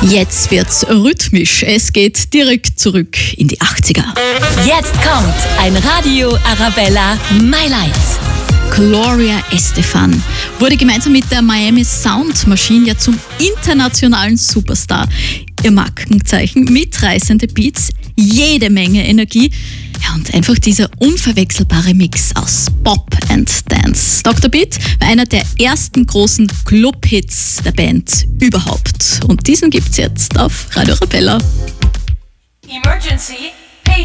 Jetzt wird's rhythmisch. Es geht direkt zurück in die 80er. Jetzt kommt ein Radio Arabella My Light. Gloria Estefan wurde gemeinsam mit der Miami Sound Machine ja zum internationalen Superstar. Ihr Markenzeichen, mitreißende Beats, jede Menge Energie. Ja, und einfach dieser unverwechselbare Mix aus Pop and Dance. Dr. Beat war einer der ersten großen Club-Hits der Band überhaupt. Und diesen gibt's jetzt auf Radio Arabella. Emergency.